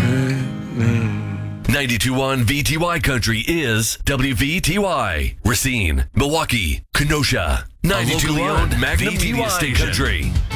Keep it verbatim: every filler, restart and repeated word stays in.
ninety-two point one V T Y Country is W V T Y. Racine, Milwaukee, Kenosha. ninety-two point one Magnum Media Station. Country.